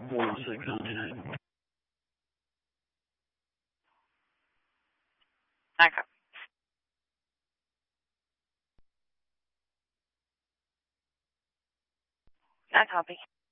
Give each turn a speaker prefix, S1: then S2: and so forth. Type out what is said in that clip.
S1: ได้ครับได้ topic